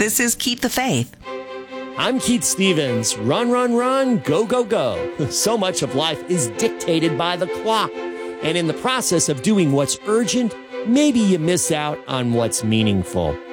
This is Keep the Faith. I'm Keith Stevens. Run, run, run, go, go, go. So much of life is dictated by the clock. And in the process of doing what's urgent, maybe you miss out on what's meaningful.